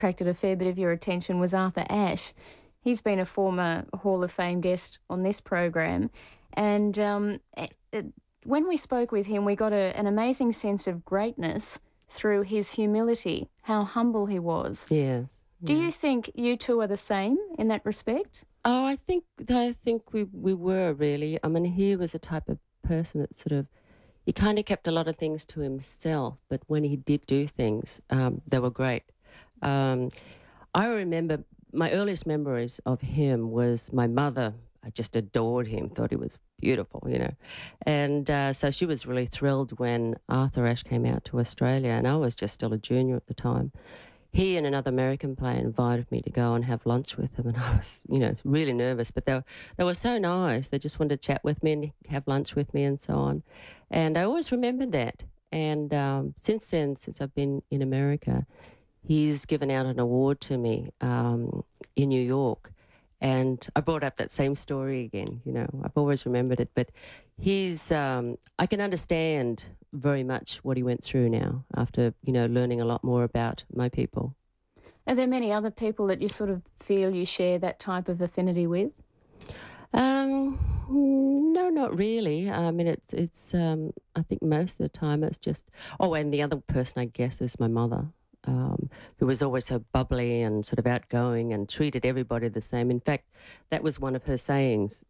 attracted a fair bit of your attention was Arthur Ashe. He's been a former Hall of Fame guest on this program, and when we spoke with him, we got an amazing sense of greatness through his humility, how humble he was. Yes. Do Yeah. you think you two are the same in that respect? Oh, I think we were really. I mean, he was a type of person that sort of he kind of kept a lot of things to himself, but when he did do things, they were great. Um, I remember my earliest memories of him was my mother. I just adored him, thought he was beautiful, you know. And so she was really thrilled when Arthur Ashe came out to Australia, and I was just still a junior at the time. He and another American player invited me to go and have lunch with him, and I was, really nervous. But they were so nice. They just wanted to chat with me and have lunch with me and so on. And I always remembered that. And since then, since I've been in America, he's given out an award to me in New York. And I brought up that same story again. I've always remembered it. But I can understand very much what he went through now after, learning a lot more about my people. Are there many other people that you sort of feel you share that type of affinity with? No, not really. I mean, I think most of the time it's just, oh, and the other person, I guess, is my mother, who was always so bubbly and sort of outgoing and treated everybody the same. In fact, that was one of her sayings,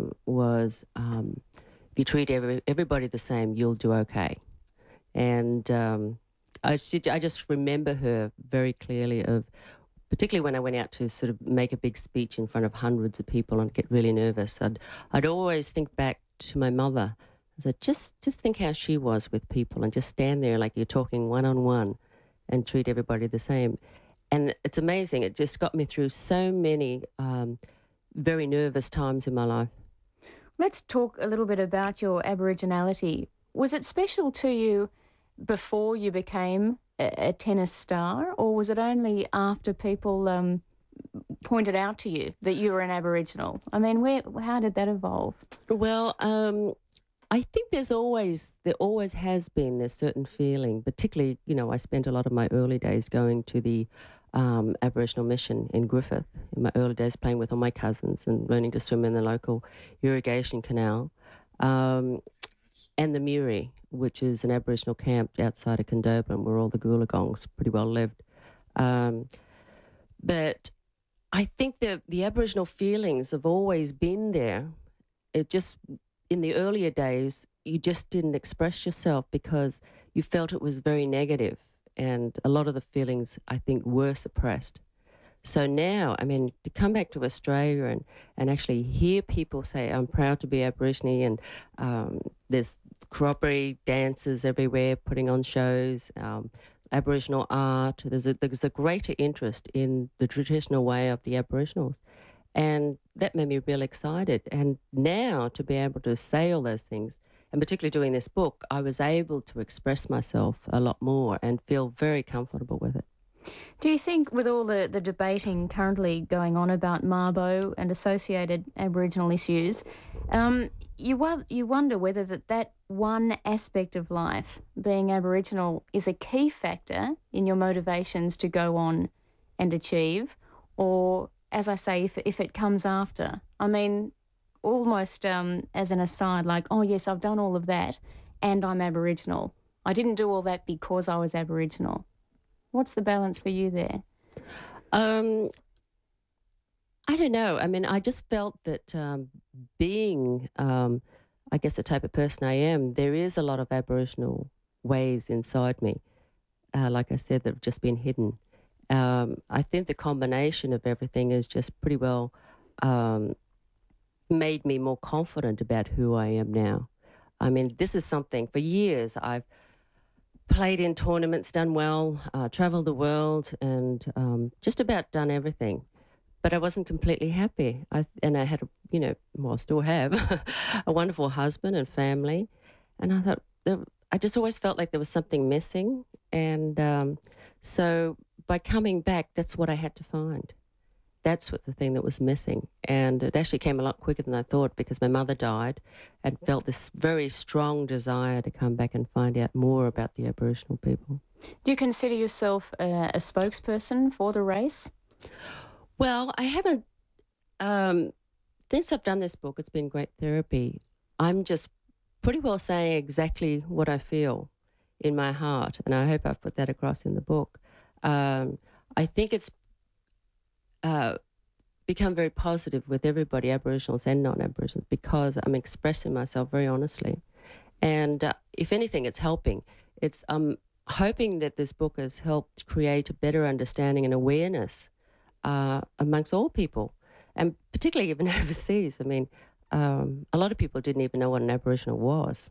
if you treat everybody the same, you'll do okay. And I just remember her very clearly particularly when I went out to sort of make a big speech in front of hundreds of people and get really nervous, I'd always think back to my mother. I said, just think how she was with people and just stand there like you're talking one-on-one and treat everybody the same. And it's amazing. It just got me through so many very nervous times in my life. Let's talk a little bit about your Aboriginality. Was it special to you before you became a tennis star, or was it only after people pointed out to you that you were an Aboriginal? I mean, how did that evolve? Well, I think there always has been a certain feeling, particularly, I spent a lot of my early days going to the Aboriginal mission in Griffith, in my early days playing with all my cousins and learning to swim in the local irrigation canal, and the Muri, which is an Aboriginal camp outside of Condobolin where all the Goolagongs pretty well lived. But I think that the Aboriginal feelings have always been there. It just, in the earlier days, you just didn't express yourself because you felt it was very negative, and a lot of the feelings, I think, were suppressed. So now, I mean, to come back to Australia and actually hear people say, I'm proud to be Aborigine, and there's corroboree dancers everywhere putting on shows, Aboriginal art. There's a greater interest in the traditional way of the Aboriginals. And that made me really excited. And now to be able to say all those things, and particularly doing this book, I was able to express myself a lot more and feel very comfortable with it. Do you think, with all the debating currently going on about Mabo and associated Aboriginal issues, you wonder whether that one aspect of life, being Aboriginal, is a key factor in your motivations to go on and achieve, or, as I say, if it comes after? I mean, almost as an aside, like, oh yes, I've done all of that and I'm Aboriginal. I didn't do all that because I was Aboriginal. What's the balance for you there? Um, I don't know. I mean, I just felt that being, I guess, the type of person I am, there is a lot of Aboriginal ways inside me, like I said, that have just been hidden. I think the combination of everything has just pretty well made me more confident about who I am now. I mean, this is something, for years I've played in tournaments, done well, traveled the world, and just about done everything. But I wasn't completely happy. I had, I still have a wonderful husband and family. And I thought, I just always felt like there was something missing. And so by coming back, that's what I had to find. that's what the thing that was missing. And it actually came a lot quicker than I thought, because my mother died and felt this very strong desire to come back and find out more about the Aboriginal people. Do you consider yourself a spokesperson for the race? Well, I haven't, um, since I've done this book, it's been great therapy. I'm just pretty well saying exactly what I feel in my heart, and I hope I've put that across in the book. I think it's become very positive with everybody, Aboriginals and non-Aboriginals, because I'm expressing myself very honestly. And if anything, it's helping. I'm hoping that this book has helped create a better understanding and awareness amongst all people, and particularly even overseas. I mean, a lot of people didn't even know what an Aboriginal was.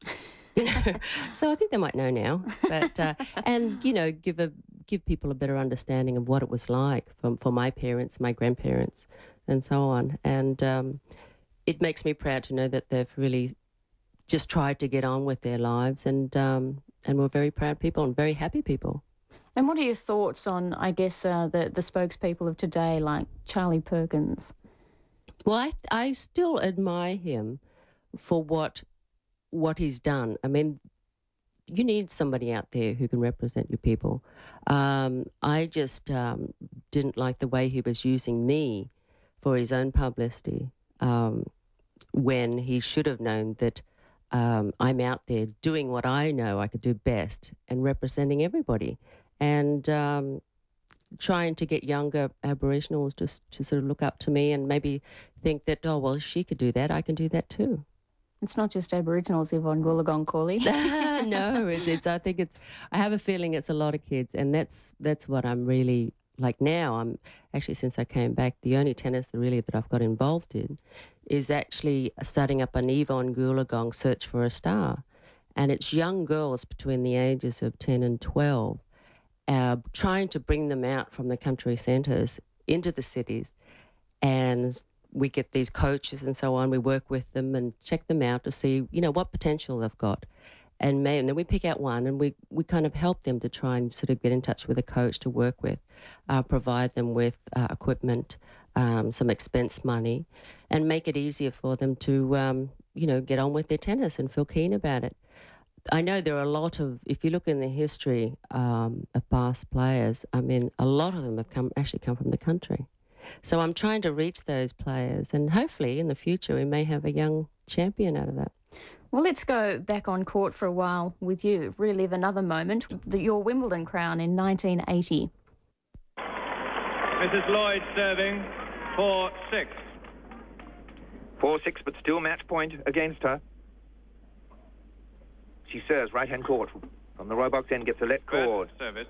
So I think they might know now. But and give people a better understanding of what it was like for my parents, my grandparents, and so on. And it makes me proud to know that they've really just tried to get on with their lives, and we're very proud people and very happy people. And what are your thoughts on, I guess, the spokespeople of today, like Charlie Perkins? Well, I still admire him for what he's done. I mean, you need somebody out there who can represent your people. I just didn't like the way he was using me for his own publicity, when he should have known that I'm out there doing what I know I could do best and representing everybody, and trying to get younger Aboriginals just to sort of look up to me and maybe think that, oh, well, she could do that, I can do that too. It's not just Aboriginals, Yvonne Goolagong Cawley. No, I have a feeling it's a lot of kids, and that's what I'm really like now. I'm actually, since I came back, the only tennis that I've got involved in is actually starting up an Yvonne Goolagong Search for a Star. And it's young girls between the ages of 10 and 12, trying to bring them out from the country centres into the cities. And we get these coaches and so on. We work with them and check them out to see, what potential they've got. And then we pick out one, and we kind of help them to try and sort of get in touch with a coach to work with, provide them with equipment, some expense money, and make it easier for them to, get on with their tennis and feel keen about it. I know there are a lot of, if you look in the history of past players, I mean, a lot of them have actually come from the country. So I'm trying to reach those players, and hopefully in the future we may have a young champion out of that. Well, let's go back on court for a while with you. Relive another moment, your Wimbledon crown in 1980. Mrs. Lloyd serving 4-6. 4-6, but still match point against her. She serves right-hand court. From the Roebuck end, gets a left cord. Service.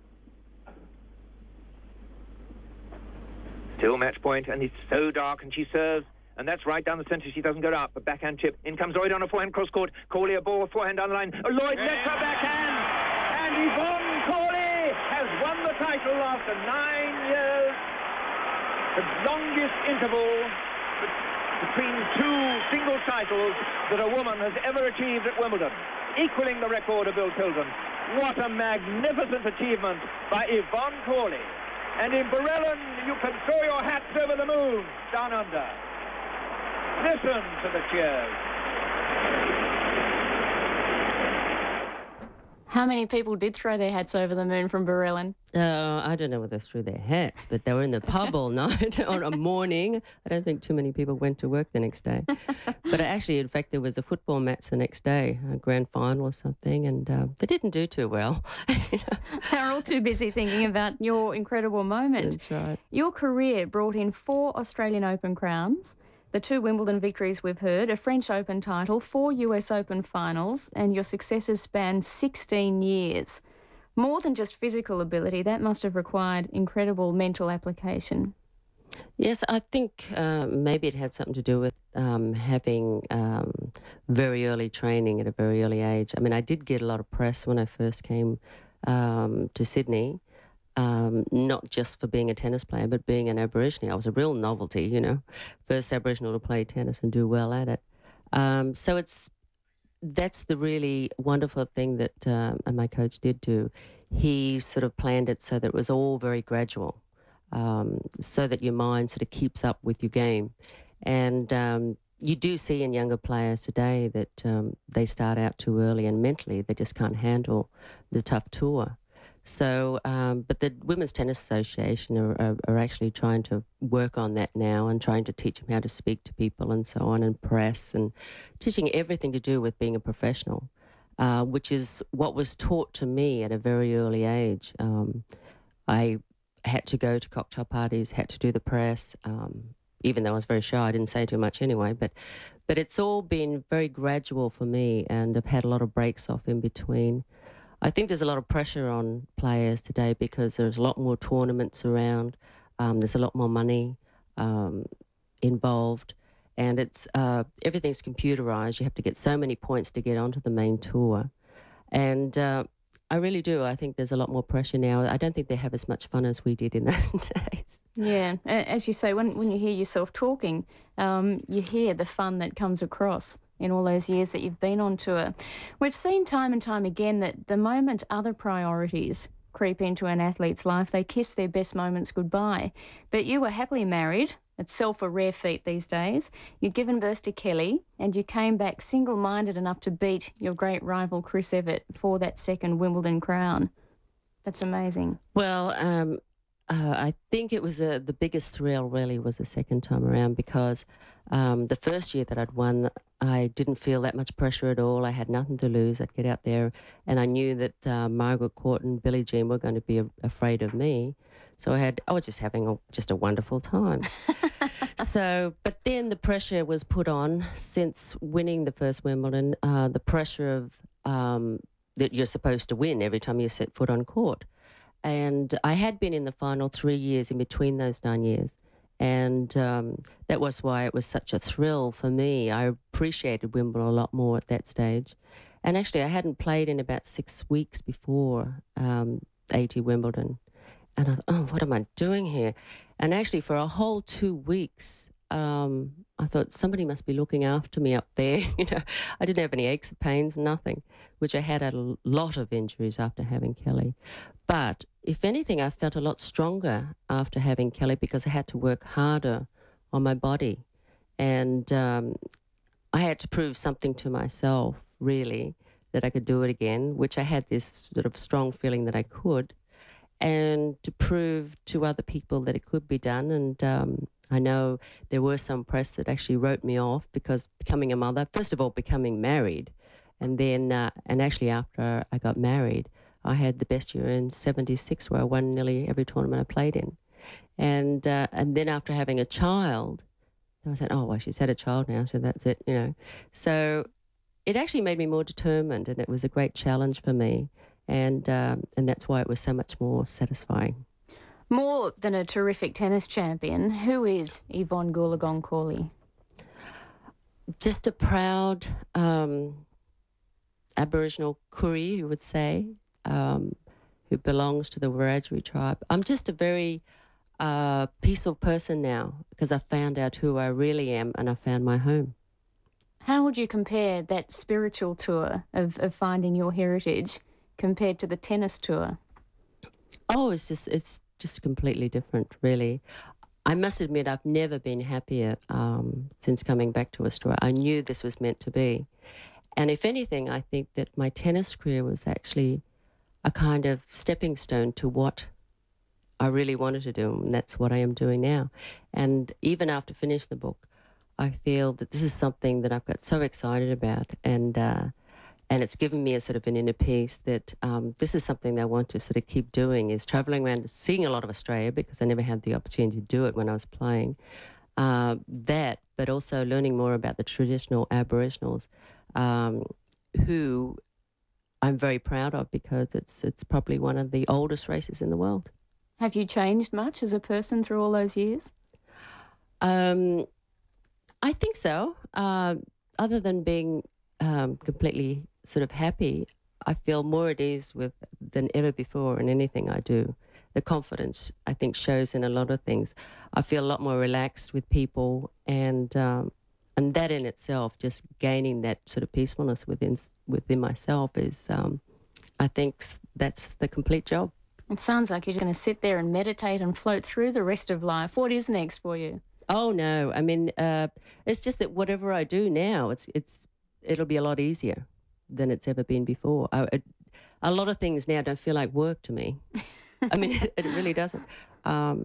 Still match point, and it's so dark, and she serves, and that's right down the centre. She doesn't go up. A backhand chip. In comes Lloyd on a forehand cross court. Cawley a ball, forehand down the line. Lloyd lets her backhand, and Yvonne Cawley has won the title after 9 years. The longest interval between two single titles that a woman has ever achieved at Wimbledon, equaling the record of Bill Tilden. What a magnificent achievement by Yvonne Cawley. And in Barellan, you can throw your hats over the moon, down under. Listen to the cheers. How many people did throw their hats over the moon from Barellan? I don't know whether they threw their hats, but they were in the pub all night on a morning. I don't think too many people went to work the next day. But actually, in fact, there was a football match the next day, a grand final or something, and they didn't do too well. They're all too busy thinking about your incredible moment. That's right. Your career brought in 4 Australian Open crowns, the 2 Wimbledon victories we've heard, a French Open title, 4 US Open finals, and your successes span 16 years. More than just physical ability, that must have required incredible mental application. Yes, I think maybe it had something to do with having very early training at a very early age. I mean, I did get a lot of press when I first came to Sydney, not just for being a tennis player, but being an Aborigine. I was a real novelty, first Aboriginal to play tennis and do well at it. So that's the really wonderful thing that my coach did do. He sort of planned it so that it was all very gradual. so that your mind sort of keeps up with your game. And you do see in younger players today that they start out too early and mentally they just can't handle the tough tour. So, but the Women's Tennis Association are actually trying to work on that now and trying to teach them how to speak to people and so on, and press, and teaching everything to do with being a professional, which is what was taught to me at a very early age. I had to go to cocktail parties, had to do the press, even though I was very shy. I didn't say too much anyway, but it's all been very gradual for me, and I've had a lot of breaks off in between. I think there's a lot of pressure on players today because there's a lot more tournaments around. There's a lot more money involved, and it's everything's computerized. You have to get so many points to get onto the main tour, and I really do. I think there's a lot more pressure now. I don't think they have as much fun as we did in those days. Yeah, as you say, when you hear yourself talking, you hear the fun that comes across in all those years that you've been on tour. We've seen time and time again that the moment other priorities creep into an athlete's life, they kiss their best moments goodbye. But you were happily married, itself a rare feat these days. You'd given birth to Kelly, and you came back single-minded enough to beat your great rival Chris Evert for that second Wimbledon crown. That's amazing. Well, I think it was the biggest thrill really was the second time around, because the first year that I'd won, I didn't feel that much pressure at all. I had nothing to lose. I'd get out there, and I knew that Margaret Court and Billie Jean were going to be afraid of me. So I was just having just a wonderful time. But then the pressure was put on since winning the first Wimbledon, the pressure of that you're supposed to win every time you set foot on court. And I had been in the final 3 years in between those 9 years. And that was why it was such a thrill for me. I appreciated Wimbledon a lot more at that stage. And actually, I hadn't played in about 6 weeks before 80 Wimbledon. And I thought, oh, what am I doing here? And actually, for a whole 2 weeks, I thought somebody must be looking after me up there. I didn't have any aches or pains, nothing, which I had a lot of injuries after having Kelly. But if anything, I felt a lot stronger after having Kelly because I had to work harder on my body. And I had to prove something to myself, really, that I could do it again, which I had this sort of strong feeling that I could, and to prove to other people that it could be done. And I know there were some press that actually wrote me off because becoming a mother, first of all, becoming married, and then, and actually after I got married, I had the best year in 76 where I won nearly every tournament I played in. And then after having a child, I said, oh, well, she's had a child now, so that's it, So it actually made me more determined, and it was a great challenge for me. And that's why it was so much more satisfying. More than a terrific tennis champion, who is Yvonne Goolagong-Cawley? Just a proud Aboriginal Koori, you would say, who belongs to the Wiradjuri tribe. I'm just a very peaceful person now because I found out who I really am, and I found my home. How would you compare that spiritual tour of finding your heritage compared to the tennis tour? Oh, it's just completely different, really. I must admit, I've never been happier since coming back to Australia. I knew this was meant to be. And if anything, I think that my tennis career was actually a kind of stepping stone to what I really wanted to do, and that's what I am doing now. And even after finishing the book, I feel that this is something that I've got so excited about, and it's given me a sort of an inner peace that this is something that I want to sort of keep doing, is travelling around, seeing a lot of Australia, because I never had the opportunity to do it when I was playing. But also learning more about the traditional Aboriginals, who I'm very proud of, because it's probably one of the oldest races in the world. Have you changed much as a person through all those years? I think so. Other than being completely sort of happy, I feel more at ease than ever before in anything I do. The confidence, I think, shows in a lot of things. I feel a lot more relaxed with people, and that in itself, just gaining that sort of peacefulness within myself is, I think that's the complete job. It sounds like you're just going to sit there and meditate and float through the rest of life. What is next for you? Oh no, I mean, it's just that whatever I do now, it'll be a lot easier than it's ever been before. A lot of things now don't feel like work to me. I mean, it really doesn't.